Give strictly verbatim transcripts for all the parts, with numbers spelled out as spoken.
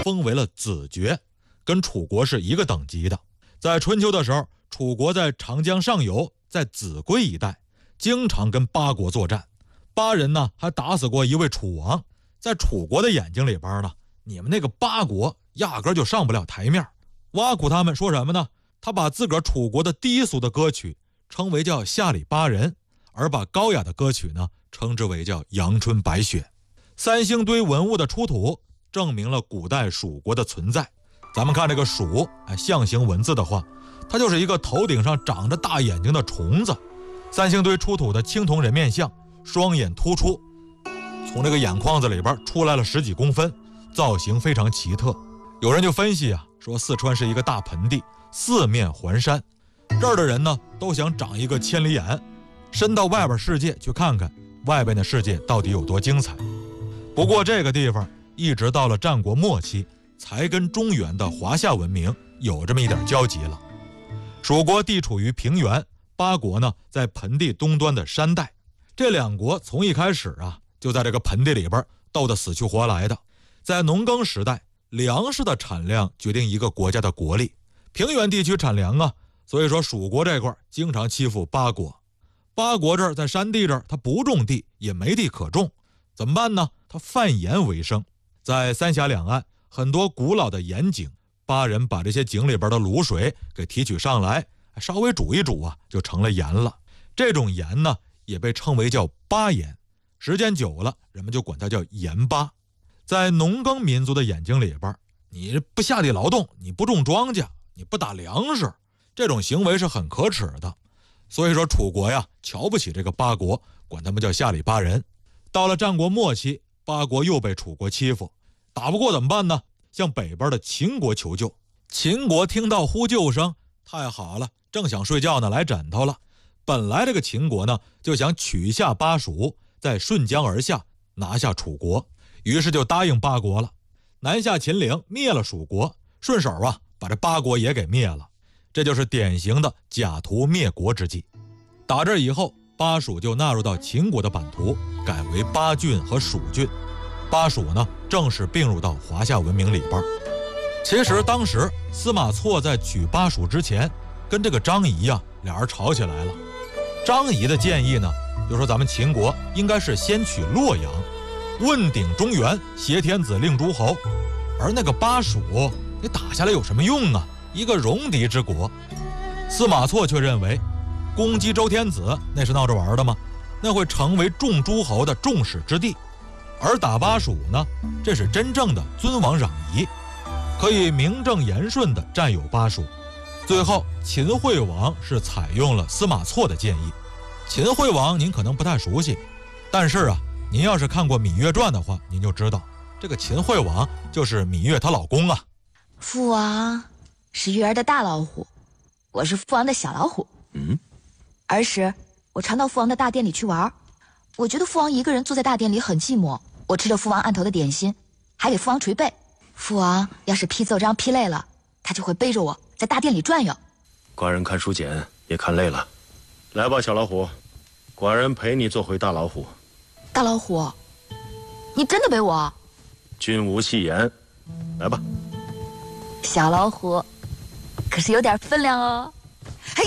封为了子爵，跟楚国是一个等级的。在春秋的时候，楚国在长江上游，在秭归一带，经常跟巴国作战。巴人呢还打死过一位楚王。在楚国的眼睛里边呢，你们那个巴国压根就上不了台面。挖苦他们说什么呢？他把自个儿楚国的低俗的歌曲称为叫下里巴人，而把高雅的歌曲呢称之为叫阳春白雪。三星堆文物的出土证明了古代蜀国的存在。咱们看这个蜀象形文字的话，它就是一个头顶上长着大眼睛的虫子。三星堆出土的青铜人面像，双眼突出，从这个眼眶子里边出来了十几公分，造型非常奇特。有人就分析啊，说四川是一个大盆地，四面环山，这儿的人呢都想长一个千里眼，伸到外边世界去看看外边的世界到底有多精彩。不过这个地方一直到了战国末期才跟中原的华夏文明有这么一点交集了。蜀国地处于平原，巴国呢在盆地东端的山带，这两国从一开始啊就在这个盆地里边斗得死去活来的。在农耕时代，粮食的产量决定一个国家的国力，平原地区产粮啊，所以说蜀国这块经常欺负巴国。巴国这儿在山地这儿，他不种地，也没地可种，怎么办呢？他贩盐为生。在三峡两岸很多古老的盐井，巴人把这些井里边的卤水给提取上来，稍微煮一煮啊，就成了盐了。这种盐呢也被称为叫巴盐，时间久了人们就管它叫盐巴。在农耕民族的眼睛里边，你不下地劳动，你不种庄稼，你不打粮食，这种行为是很可耻的。所以说楚国呀瞧不起这个巴国，管他们叫下里巴人。到了战国末期，巴国又被楚国欺负，打不过怎么办呢？向北边的秦国求救。秦国听到呼救声，太好了，正想睡觉呢，来枕头了。本来这个秦国呢就想取下巴蜀，再顺江而下拿下楚国，于是就答应巴国了，南下秦岭，灭了蜀国，顺手啊把这巴国也给灭了。这就是典型的假途灭国之计。打这以后，巴蜀就纳入到秦国的版图，改为巴郡和蜀郡。巴蜀呢正式并入到华夏文明里边。其实当时司马错在取巴蜀之前，跟这个张仪啊俩人吵起来了。张仪的建议呢就说咱们秦国应该是先取洛阳，问鼎中原，挟天子令诸侯。而那个巴蜀你打下来有什么用啊，一个戎狄之国。司马错却认为攻击周天子那是闹着玩的吗？那会成为众诸侯的众矢之的。而打巴蜀呢，这是真正的尊王攘夷，可以名正言顺地占有巴蜀。最后秦惠王是采用了司马错的建议。秦惠王您可能不太熟悉，但是啊您要是看过《芈月传》的话，您就知道这个秦惠王就是芈月她老公啊。 父王是月儿的大老虎，我是父王的小老虎。 嗯， 儿时我常到父王的大殿里去玩，我觉得父王一个人坐在大殿里很寂寞，我吃着父王案头的点心，还给父王捶背。父王要是批奏章批累了，他就会背着我在大殿里转悠。 寡人看书简也看累了，来吧，小老虎，寡人陪你做回大老虎。 大老虎，你真的背我？ 君无戏言，来吧。 小老虎可是有点分量哦。嘿，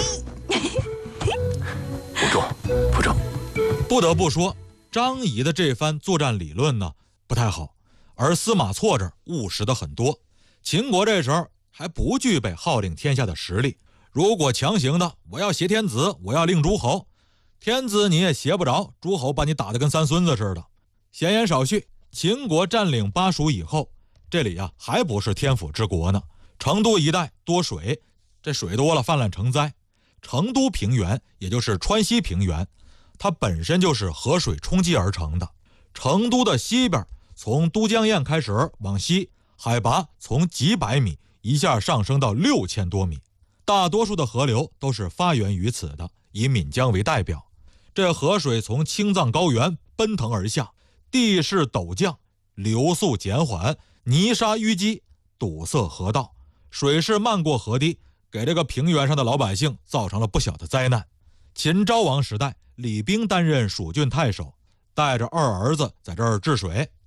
不重不重。 不得不说张仪的这番作战理论呢不太好，而司马错这儿务实的很多。秦国这时候还不具备号令天下的实力，如果强行的我要挟天子，我要令诸侯，天子你也挟不着，诸侯把你打得跟三孙子似的。闲言少叙，秦国占领巴蜀以后，这里啊还不是天府之国呢，成都一带多水，这水多了泛滥成灾。成都平原也就是川西平原，它本身就是河水冲积而成的。成都的西边从都江堰开始往西，海拔从几百米一下上升到六千多米，大多数的河流都是发源于此的，以岷江为代表。这河水从青藏高原奔腾而下，地势陡降，流速减缓，泥沙淤积，堵塞河道，水势漫过河堤，给这个平原上的老百姓造成了不小的灾难。秦昭王时代，李冰担任蜀郡太守，带着二儿子在这儿治水。